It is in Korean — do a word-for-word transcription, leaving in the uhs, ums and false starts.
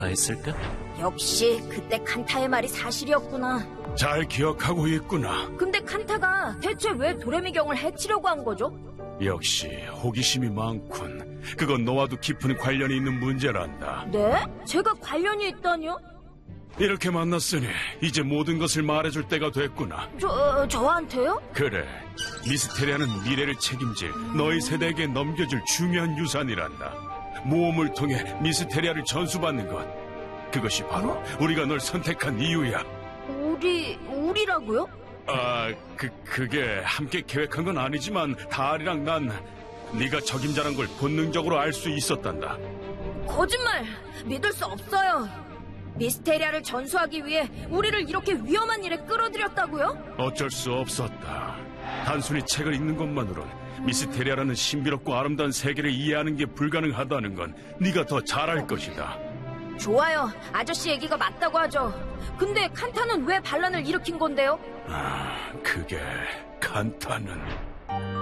했을까? 역시 그때 칸타의 말이 사실이었구나. 잘 기억하고 있구나. 근데 칸타가 대체 왜 도레미경을 해치려고 한 거죠? 역시 호기심이 많군. 그건 너와도 깊은 관련이 있는 문제란다. 네? 제가 관련이 있다니요? 이렇게 만났으니 이제 모든 것을 말해줄 때가 됐구나. 저, 저한테요? 그래, 미스테리아는 미래를 책임질 너희 세대에게 넘겨줄 중요한 유산이란다. 모험을 통해 미스테리아를 전수받는 것, 그것이 바로 우리가 널 선택한 이유야. 우리, 우리라고요? 아, 그, 그게 함께 계획한 건 아니지만 다알이랑 난 네가 적임자란 걸 본능적으로 알 수 있었단다. 거짓말! 믿을 수 없어요. 미스테리아를 전수하기 위해 우리를 이렇게 위험한 일에 끌어들였다고요? 어쩔 수 없었다. 단순히 책을 읽는 것만으론 미스테리아라는 신비롭고 아름다운 세계를 이해하는 게 불가능하다는 건 네가 더 잘 알 것이다. 좋아요. 아저씨 얘기가 맞다고 하죠. 근데 칸타는 왜 반란을 일으킨 건데요? 아, 그게 칸타는